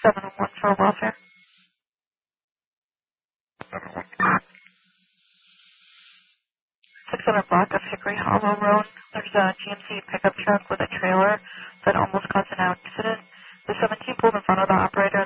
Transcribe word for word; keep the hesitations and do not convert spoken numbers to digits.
seven one for welfare. six hundred block of Hickory Hollow Road. There's a G M C pickup truck with a trailer that almost caused an accident. The seventeen pulled in front of the operator